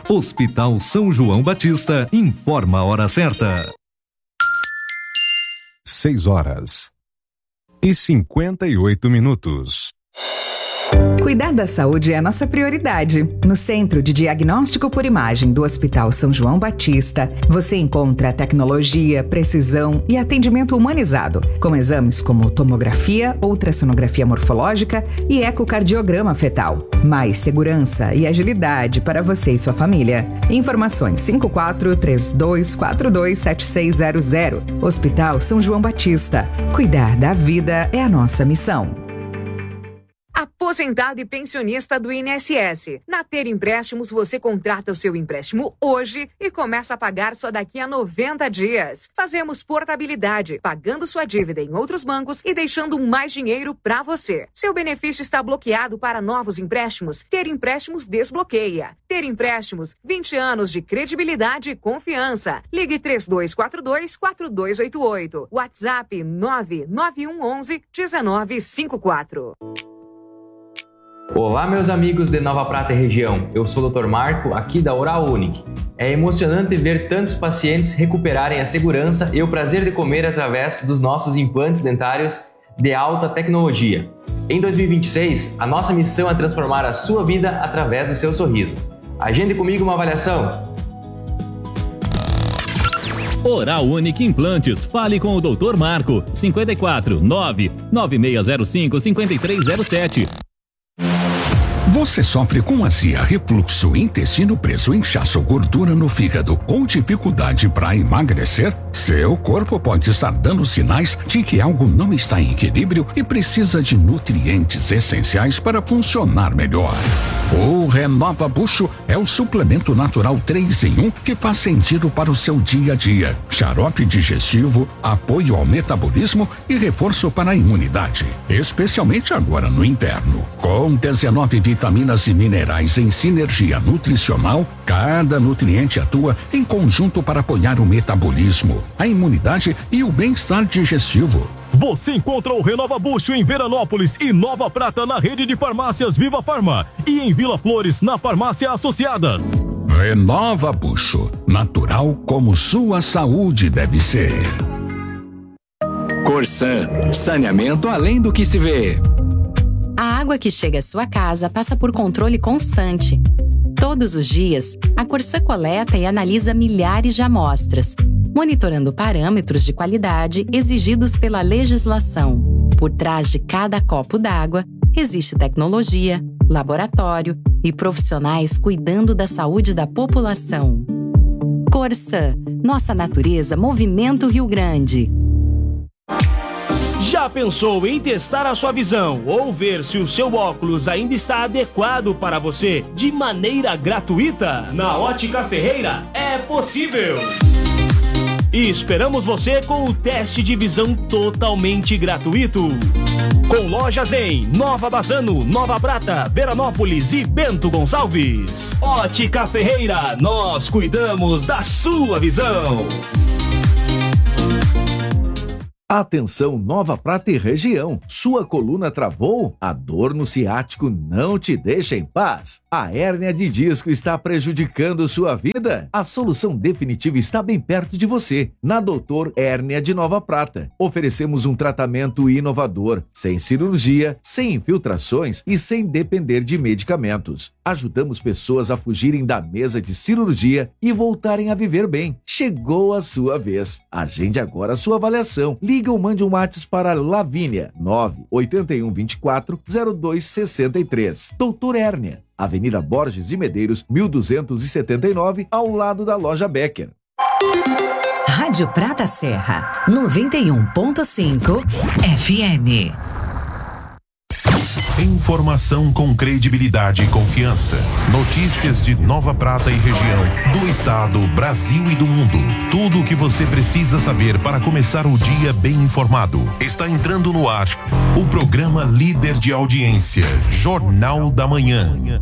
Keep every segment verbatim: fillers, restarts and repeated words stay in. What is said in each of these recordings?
Hospital São João Batista informa a hora certa. Seis horas e cinquenta e oito minutos. Cuidar da saúde é a nossa prioridade. No Centro de Diagnóstico por Imagem do Hospital São João Batista, você encontra tecnologia, precisão e atendimento humanizado, com exames como tomografia, ultrassonografia morfológica e ecocardiograma fetal. Mais segurança e agilidade para você e sua família. Informações cinco quatro três dois quatro dois sete seis zero zero. Hospital São João Batista. Cuidar da vida é a nossa missão. Aposentado e pensionista do I N S S. Na Ter Empréstimos, você contrata o seu empréstimo hoje e começa a pagar só daqui a noventa dias. Fazemos portabilidade, pagando sua dívida em outros bancos e deixando mais dinheiro para você. Seu benefício está bloqueado para novos empréstimos? Ter Empréstimos desbloqueia. Ter Empréstimos, vinte anos de credibilidade e confiança. Ligue três dois quatro dois quatro dois oito oito. WhatsApp nove nove um um um um nove cinco quatro. Olá, meus amigos de Nova Prata e região. Eu sou o doutor Marco, aqui da Oral Unique. É emocionante ver tantos pacientes recuperarem a segurança e o prazer de comer através dos nossos implantes dentários de alta tecnologia. Em dois mil e vinte e seis, a nossa missão é transformar a sua vida através do seu sorriso. Agende comigo uma avaliação. Oral Unique Implantes. Fale com o doutor Marco. cinco quatro nove nove seis zero cinco cinco três zero sete. Você sofre com azia, refluxo, intestino preso, inchaço, gordura no fígado ou dificuldade para emagrecer? Seu corpo pode estar dando sinais de que algo não está em equilíbrio e precisa de nutrientes essenciais para funcionar melhor. O Renova Bucho é o suplemento natural três em um que faz sentido para o seu dia a dia. Xarope digestivo, apoio ao metabolismo e reforço para a imunidade, especialmente agora no inverno. Com dezenove vitaminas e minerais em sinergia nutricional, cada nutriente atua em conjunto para apoiar o metabolismo, a imunidade e o bem-estar digestivo. Você encontra o Renova Bucho em Veranópolis e Nova Prata na rede de farmácias Viva Farma e em Vila Flores na farmácia Associadas. Renova Bucho, natural como sua saúde deve ser. Corsan, saneamento além do que se vê. A água que chega à sua casa passa por controle constante. Todos os dias, a Corsan coleta e analisa milhares de amostras, monitorando parâmetros de qualidade exigidos pela legislação. Por trás de cada copo d'água, existe tecnologia, laboratório e profissionais cuidando da saúde da população. Corsan, nossa natureza movimenta o Rio Grande. Já pensou em testar a sua visão ou ver se o seu óculos ainda está adequado para você de maneira gratuita? Na Ótica Ferreira é possível! E esperamos você com o teste de visão totalmente gratuito. Com lojas em Nova Bassano, Nova Prata, Veranópolis e Bento Gonçalves. Ótica Ferreira, nós cuidamos da sua visão. Atenção Nova Prata e região, sua coluna travou? A dor no ciático não te deixa em paz? A hérnia de disco está prejudicando sua vida? A solução definitiva está bem perto de você, na Doutor Hérnia de Nova Prata. Oferecemos um tratamento inovador, sem cirurgia, sem infiltrações e sem depender de medicamentos. Ajudamos pessoas a fugirem da mesa de cirurgia e voltarem a viver bem. Chegou a sua vez. Agende agora a sua avaliação. Liga ou mande um WhatsApp para Lavínia nove oito um dois quatro zero dois seis três. Doutor Hérnia, Avenida Borges de Medeiros, mil duzentos e setenta e nove, ao lado da loja Becker. Rádio Prata Serra, noventa e um ponto cinco F M. Informação com credibilidade e confiança. Notícias de Nova Prata e região, do estado, Brasil e do mundo. Tudo o que você precisa saber para começar o dia bem informado. Está entrando no ar o programa líder de audiência, Jornal da Manhã.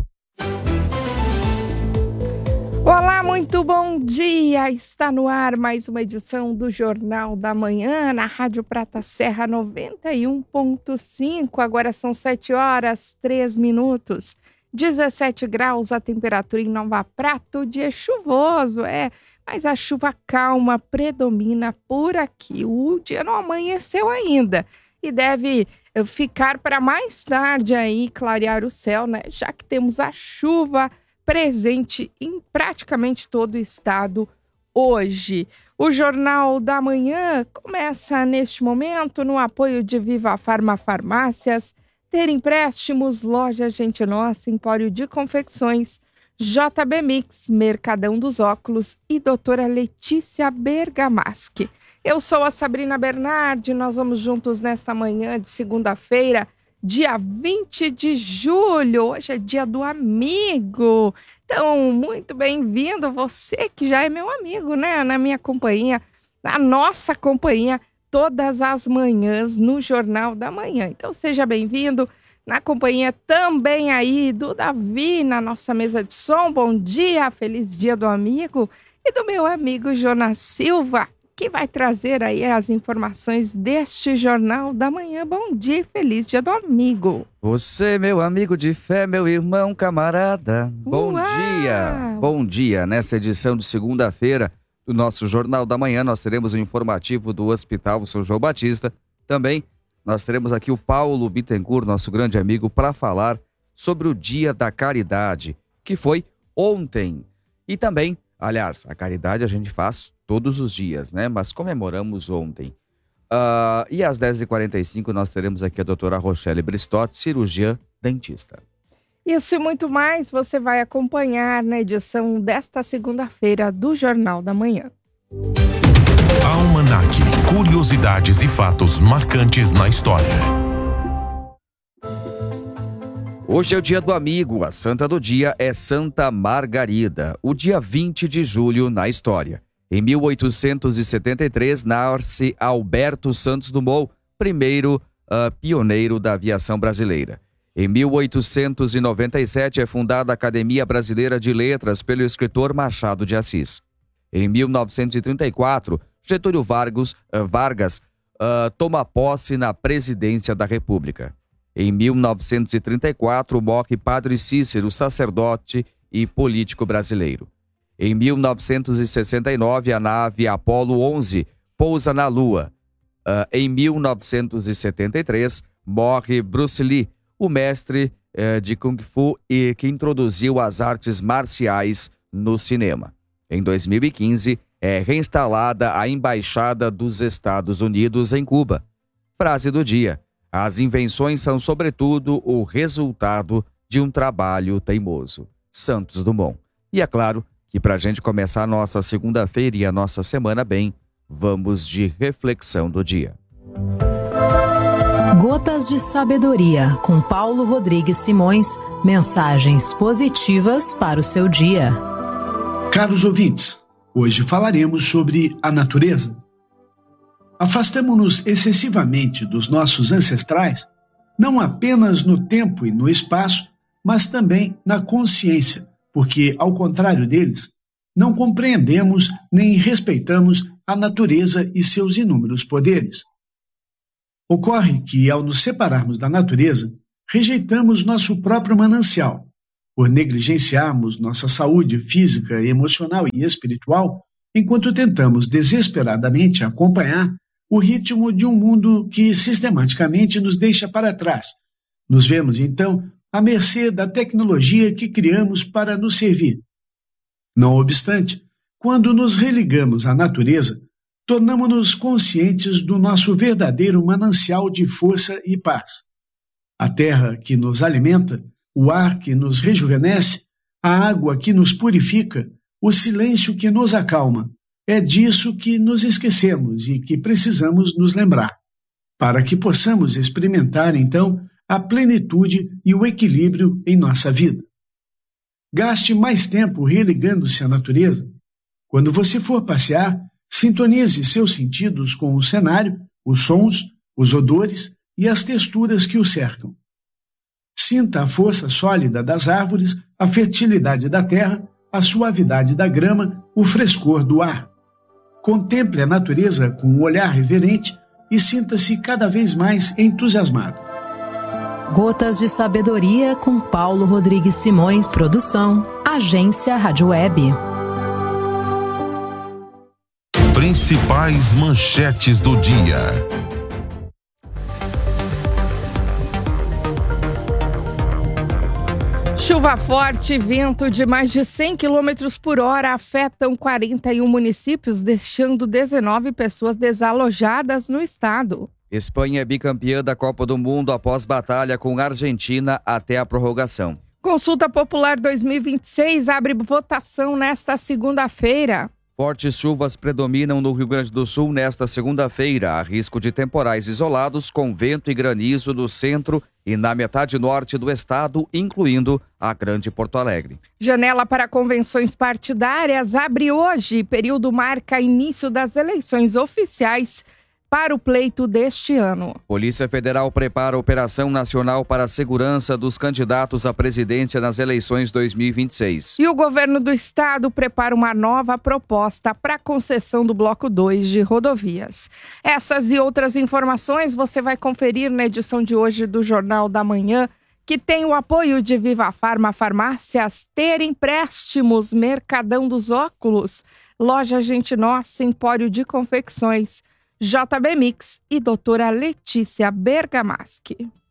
Olá, muito bom dia! Está no ar mais uma edição do Jornal da Manhã na Rádio Prata Serra noventa e um ponto cinco. Agora são sete horas, três minutos. dezessete graus a temperatura em Nova Prata, o dia é chuvoso, é, mas a chuva calma predomina por aqui. O dia não amanheceu ainda e deve ficar para mais tarde aí clarear o céu, né? Já que temos a chuva presente em praticamente todo o estado hoje. O Jornal da Manhã começa neste momento no apoio de Viva Farma Farmácias, Ter Empréstimos, Loja Gente Nossa, Empório de Confecções, J B Mix, Mercadão dos Óculos e doutora Letícia Bergamaschi. Eu sou a Sabrina Bernardi, nós vamos juntos nesta manhã de segunda-feira, dia vinte de julho, hoje é dia do amigo. Então, muito bem-vindo, você que já é meu amigo, né? Na minha companhia, na nossa companhia, todas as manhãs no Jornal da Manhã. Então, seja bem-vindo na companhia também aí do Davi, na nossa mesa de som. Bom dia, feliz dia do amigo. E do meu amigo Jonas Silva, que vai trazer aí as informações deste Jornal da Manhã. Bom dia e feliz dia do amigo. Você, meu amigo de fé, meu irmão camarada. Bom Uau! dia. Bom dia. Nessa edição de segunda-feira do nosso Jornal da Manhã, nós teremos o informativo do Hospital São João Batista. Também nós teremos aqui o Paulo Bittencourt, nosso grande amigo, para falar sobre o Dia da Caridade, que foi ontem. E também, aliás, a caridade a gente faz todos os dias, né? Mas comemoramos ontem. Uh, e às dez e quarenta e cinco nós teremos aqui a doutora Rochelle Bristotti, cirurgiã dentista. Isso e muito mais você vai acompanhar na edição desta segunda-feira do Jornal da Manhã. Almanac, curiosidades e fatos marcantes na história. Hoje é o dia do amigo, a santa do dia é Santa Margarida, o dia vinte de julho na história. Em mil oitocentos e setenta e três, nasce Alberto Santos Dumont, primeiro uh, pioneiro da aviação brasileira. Em mil oitocentos e noventa e sete, é fundada a Academia Brasileira de Letras pelo escritor Machado de Assis. Em mil novecentos e trinta e quatro, Getúlio Vargas, uh, Vargas uh, toma posse na presidência da República. Em mil novecentos e trinta e quatro, morre Padre Cícero, sacerdote e político brasileiro. Em mil novecentos e sessenta e nove, a nave Apollo onze pousa na Lua. Uh, em mil novecentos e setenta e três, morre Bruce Lee, o mestre uh, de Kung Fu e que introduziu as artes marciais no cinema. Em dois mil e quinze, é reinstalada a Embaixada dos Estados Unidos em Cuba. Frase do dia: as invenções são, sobretudo, o resultado de um trabalho teimoso. Santos Dumont. E é claro que para a gente começar a nossa segunda-feira e a nossa semana bem, vamos de reflexão do dia. Gotas de Sabedoria, com Paulo Rodrigues Simões. Mensagens positivas para o seu dia. Caros ouvintes, hoje falaremos sobre a natureza. Afastamo-nos excessivamente dos nossos ancestrais, não apenas no tempo e no espaço, mas também na consciência, porque, ao contrário deles, não compreendemos nem respeitamos a natureza e seus inúmeros poderes. Ocorre que, ao nos separarmos da natureza, rejeitamos nosso próprio manancial, por negligenciarmos nossa saúde física, emocional e espiritual, enquanto tentamos desesperadamente acompanhar o ritmo de um mundo que sistematicamente nos deixa para trás. Nos vemos, então, à mercê da tecnologia que criamos para nos servir. Não obstante, quando nos religamos à natureza, tornamo-nos conscientes do nosso verdadeiro manancial de força e paz. A terra que nos alimenta, o ar que nos rejuvenesce, a água que nos purifica, o silêncio que nos acalma. É disso que nos esquecemos e que precisamos nos lembrar, para que possamos experimentar, então, a plenitude e o equilíbrio em nossa vida. Gaste mais tempo religando-se à natureza. Quando você for passear, sintonize seus sentidos com o cenário, os sons, os odores e as texturas que o cercam. Sinta a força sólida das árvores, a fertilidade da terra, a suavidade da grama, o frescor do ar. Contemple a natureza com um olhar reverente e sinta-se cada vez mais entusiasmado. Gotas de Sabedoria com Paulo Rodrigues Simões. Produção, Agência Rádio Web. Principais manchetes do dia. Chuva forte e vento de mais de cem quilômetros por hora afetam quarenta e um municípios, deixando dezenove pessoas desalojadas no estado. Espanha é bicampeã da Copa do Mundo após batalha com a Argentina até a prorrogação. Consulta Popular dois mil e vinte e seis abre votação nesta segunda-feira. Fortes chuvas predominam no Rio Grande do Sul nesta segunda-feira. Há risco de temporais isolados com vento e granizo no centro e na metade norte do estado, incluindo a Grande Porto Alegre. Janela para convenções partidárias abre hoje. Período marca início das eleições oficiais para o pleito deste ano. Polícia Federal prepara a Operação Nacional para a Segurança dos Candidatos à Presidência nas eleições dois mil e vinte e seis. E o governo do estado prepara uma nova proposta para a concessão do Bloco dois de rodovias. Essas e outras informações você vai conferir na edição de hoje do Jornal da Manhã, que tem o apoio de Viva Farma Farmácias, Ter Empréstimos, Mercadão dos Óculos, Loja Gente Nossa, Empório de Confecções, J B Mix e doutora Letícia Bergamaschi.